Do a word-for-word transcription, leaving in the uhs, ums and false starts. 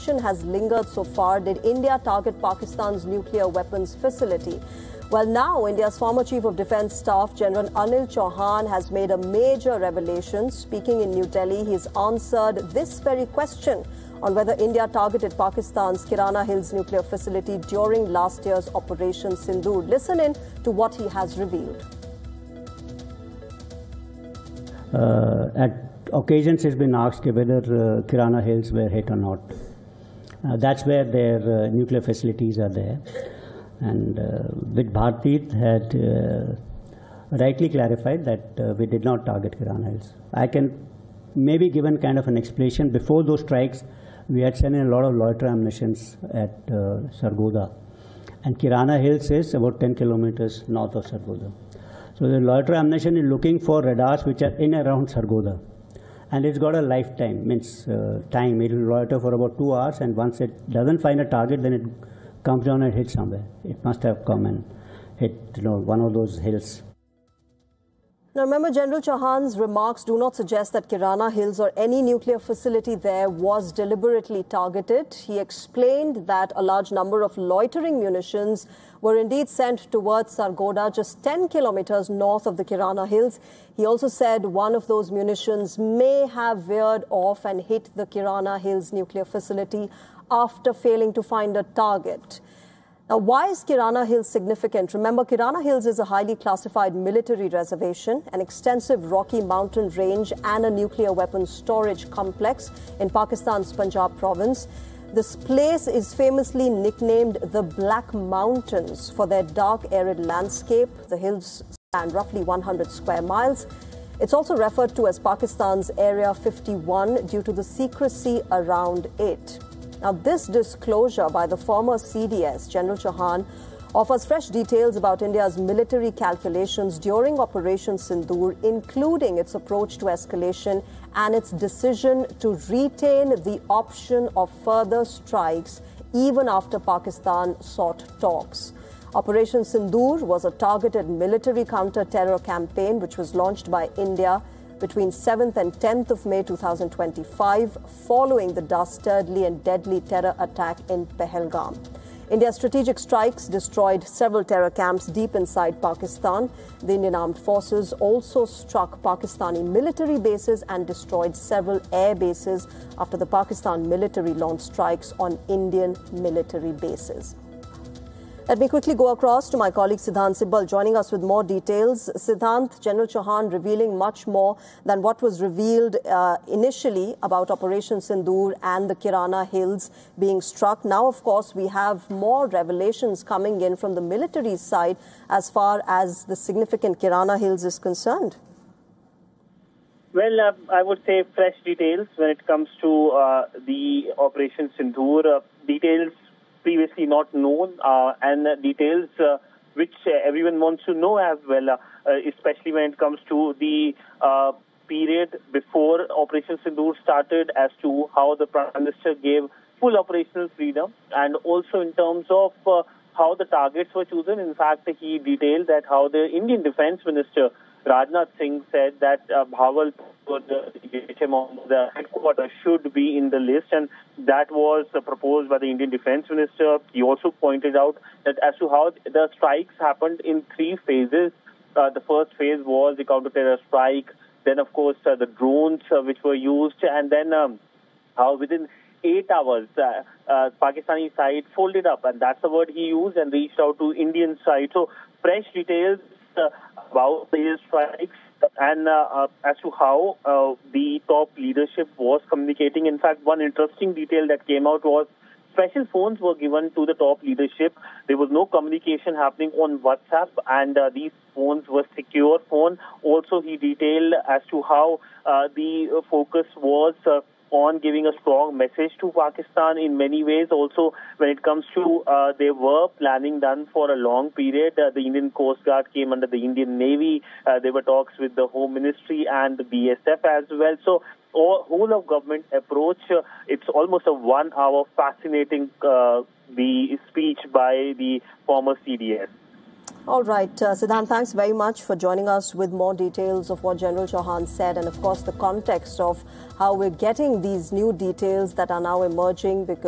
speculation has lingered so far. Did India target Pakistan's nuclear weapons facility? Well, now India's former Chief of Defence Staff, General Anil Chauhan, has made a major revelation. Speaking in New Delhi, he's answered this very question on whether India targeted Pakistan's Kirana Hills nuclear facility during last year's Operation Sindoor. Listen in to what he has revealed. Uh, at occasions, it's been asked whether uh, Kirana Hills were hit or not. Uh, that's where their uh, nuclear facilities are there. And uh, with Bharti had uh, rightly clarified that uh, we did not target Kirana Hills. I can maybe given kind of an explanation. Before those strikes, we had sent in a lot of loiter ammunitions at uh, Sargodha. And Kirana Hills is about ten kilometers north of Sargodha. So the loiter ammunition is looking for radars which are in around Sargodha. And it's got a lifetime, means uh, time. It will loiter for about two hours, and once it doesn't find a target, then it comes down and hits somewhere. It must have come and hit, you know, one of those hills. Now remember, General Chauhan's remarks do not suggest that Kirana Hills or any nuclear facility there was deliberately targeted. He explained that a large number of loitering munitions were indeed sent towards Sargodha, just ten kilometers north of the Kirana Hills. He also said one of those munitions may have veered off and hit the Kirana Hills nuclear facility after failing to find a target. Now, why is Kirana Hills significant? Remember, Kirana Hills is a highly classified military reservation, an extensive rocky mountain range and a nuclear weapons storage complex in Pakistan's Punjab province. This place is famously nicknamed the Black Mountains for their dark, arid landscape. The hills span roughly one hundred square miles. It's also referred to as Pakistan's Area fifty-one due to the secrecy around it. Now, this disclosure by the former C D S, General Chauhan, offers fresh details about India's military calculations during Operation Sindoor, including its approach to escalation and its decision to retain the option of further strikes even after Pakistan sought talks. Operation Sindoor was a targeted military counter-terror campaign which was launched by India between seventh and tenth of May two thousand twenty-five, following the dastardly and deadly terror attack in Pahalgam. India's strategic strikes destroyed several terror camps deep inside Pakistan. The Indian Armed Forces also struck Pakistani military bases and destroyed several air bases after the Pakistan military launched strikes on Indian military bases. Let me quickly go across to my colleague Siddhant Sibal, joining us with more details. Siddhant, General Chauhan revealing much more than what was revealed uh, initially about Operation Sindoor and the Kirana Hills being struck. Now, of course, we have more revelations coming in from the military side as far as the significant Kirana Hills is concerned. Well, uh, I would say fresh details when it comes to uh, the Operation Sindoor. Uh, details previously not known, uh, and uh, details uh, which uh, everyone wants to know as well, uh, uh, especially when it comes to the uh, period before Operation Sindoor started, as to how the Prime Minister gave full operational freedom, and also in terms of uh, how the targets were chosen. In fact, he detailed that how the Indian Defence Minister Rajnath Singh said that uh, Bhawal, the headquarters, should be in the list, and that was uh, proposed by the Indian Defence Minister. He also pointed out that as to how the strikes happened in three phases. Uh, the first phase was the counter-terror strike, then of course uh, the drones uh, which were used, and then um, how within eight hours uh, uh, Pakistani side folded up, and that's the word he used, and reached out to Indian side. So fresh details Uh, about the strikes and uh, uh, as to how uh, the top leadership was communicating. In fact, one interesting detail that came out was special phones were given to the top leadership. There was no communication happening on WhatsApp, and uh, these phones were secure phone. Also, he detailed as to how uh, the focus was uh, on giving a strong message to Pakistan in many ways. Also, when it comes to, uh, there were planning done for a long period. Uh, the Indian Coast Guard came under the Indian Navy. Uh, there were talks with the Home Ministry and the B S F as well. So, all, whole of government approach, uh, it's almost a one hour fascinating uh, the speech by the former C D S. All right, uh, Siddhant, thanks very much for joining us with more details of what General Chauhan said, and of course the context of how we're getting these new details that are now emerging because